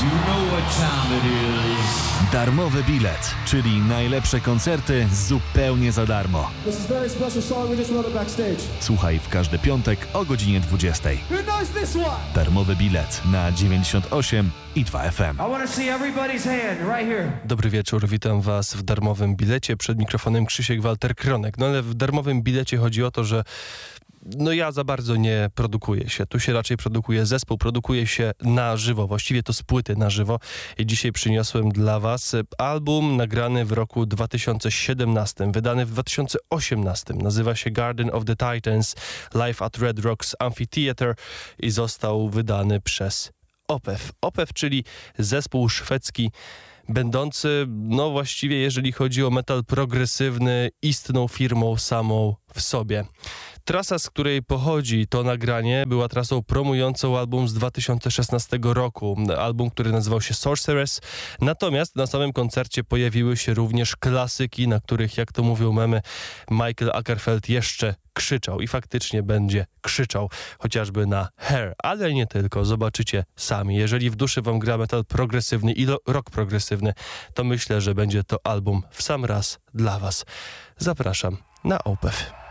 You know what time it is. Darmowy bilet, czyli najlepsze koncerty zupełnie za darmo. This is a very special song we just wrote it backstage. Słuchaj w każdy piątek o godzinie 20. Who knows this one? Darmowy bilet na 98 i 2 FM. I want to see everybody's hand right here. Dobry wieczór, witam Was w darmowym bilecie. Przed mikrofonem Krzysiek Walter-Kronek. No ale w darmowym bilecie chodzi o to, że ja za bardzo nie produkuję się. Tu się raczej produkuje zespół, produkuje się na żywo. Właściwie to z płyty na żywo. I dzisiaj przyniosłem dla Was album nagrany w roku 2017, wydany w 2018. Nazywa się Garden of the Titans Live at Red Rocks Amphitheatre i został wydany przez Opeth. Opeth, czyli zespół szwedzki będący, właściwie jeżeli chodzi o metal progresywny, istną firmą samą w sobie. Trasa, z której pochodzi to nagranie, była trasą promującą album z 2016 roku. Album, który nazywał się Sorceress. Natomiast na samym koncercie pojawiły się również klasyki, na których, jak to mówią memy, Michael Åkerfeldt jeszcze krzyczał i faktycznie będzie krzyczał, chociażby na Hair, ale nie tylko, zobaczycie sami. Jeżeli w duszy wam gra metal progresywny i rock progresywny, to myślę, że będzie to album w sam raz dla was. Zapraszam na Opeth.